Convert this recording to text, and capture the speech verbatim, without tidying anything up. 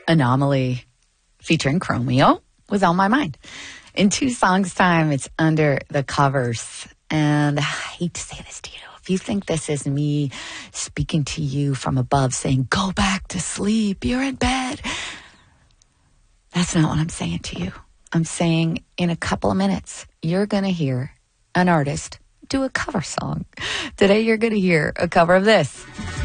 Anomaly featuring Chromeo was on my mind. In two songs' time, it's Under the Covers. And I hate to say this to you. If you think this is me speaking to you from above saying, go back to sleep, you're in bed. That's not what I'm saying to you. I'm saying in a couple of minutes, you're going to hear an artist do a cover song. Today, you're going to hear a cover of this.